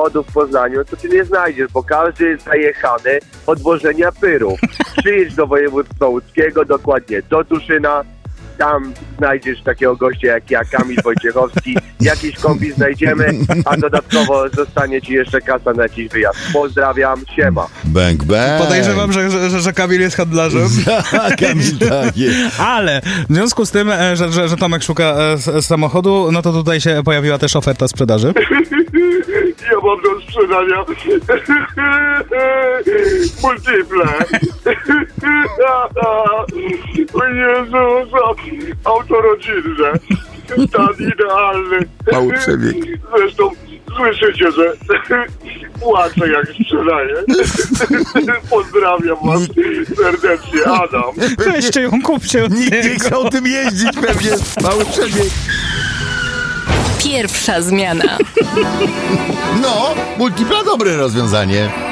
samochodów w Poznaniu, to ty nie znajdziesz, bo każdy jest zajechany od wożenia pyrów. Przyjedź do województwa łódzkiego, dokładnie do Tuszyna, tam znajdziesz takiego gościa jak ja, Kamil Wojciechowski, jakiś kombi znajdziemy, a dodatkowo zostanie ci jeszcze kasa na jakiś wyjazd. Pozdrawiam, siema. Bang, bang. Podejrzewam, że Kamil jest handlarzem. Kamil, tak jest. Ale w związku z tym, że Tomek szuka samochodu, no to tutaj się pojawiła też oferta sprzedaży. Ja mam do sprzedania multiple. O Jezus, auto rodzinne. Stan idealny. Mały przebieg. Zresztą słyszycie, że płaczę jak sprzedaję. Pozdrawiam was serdecznie, Adam. Weźcie ją, kupcie ją. Nikt nie chciał tym jeździć pewnie. Mały przebieg. Pierwsza zmiana. No, multipla dobre rozwiązanie.